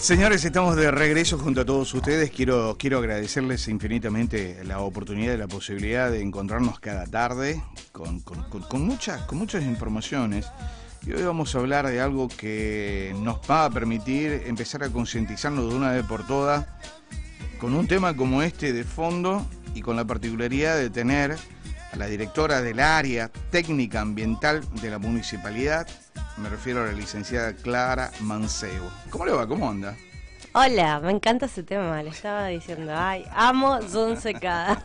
Señores, estamos de regreso junto a todos ustedes. Quiero agradecerles infinitamente la oportunidad y la posibilidad de encontrarnos cada tarde con muchas informaciones. Y hoy vamos a hablar de algo que nos va a permitir empezar a concientizarnos de una vez por todas con un tema como este de fondo y con la particularidad de tener a la directora del área técnica ambiental de la municipalidad. Me refiero a la licenciada Clara Mancebo. ¿Cómo le va? ¿Cómo anda? Hola, me encanta ese tema, le estaba diciendo, ay, amo John Secada.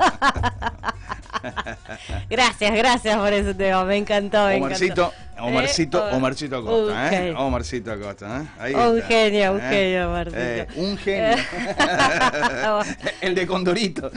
Gracias por ese tema, me encantó. Omarcito Acosta, Omarcito Acosta, Ahí un está. genio, Omarcito. Un genio. El de Condorito.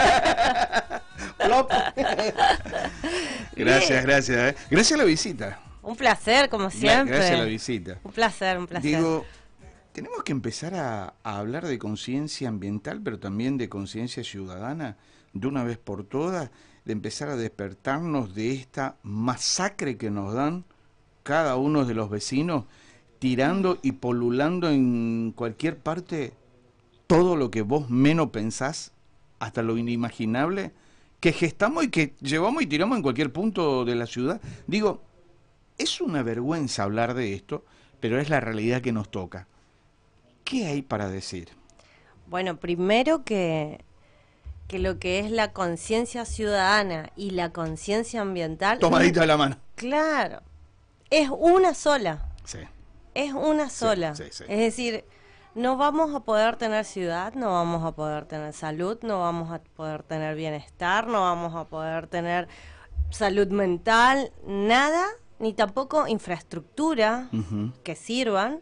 Gracias. Gracias a la visita. Un placer, como siempre. Gracias a la visita. Un placer. Digo, tenemos que empezar a hablar de conciencia ambiental, pero también de conciencia ciudadana, de una vez por todas, de empezar a despertarnos de esta masacre que nos dan cada uno de los vecinos, tirando y polulando en cualquier parte todo lo que vos menos pensás, hasta lo inimaginable, que gestamos y que llevamos y tiramos en cualquier punto de la ciudad. Digo, es una vergüenza hablar de esto, pero es la realidad que nos toca. ¿Qué hay para decir? Bueno, primero que lo que es la conciencia ciudadana y la conciencia ambiental... Tomadita de la mano. Claro, es una sola. Sí. Es una sola. Sí. Es decir, no vamos a poder tener ciudad, no vamos a poder tener salud, no vamos a poder tener bienestar, no vamos a poder tener salud mental, nada, ni tampoco infraestructura que sirvan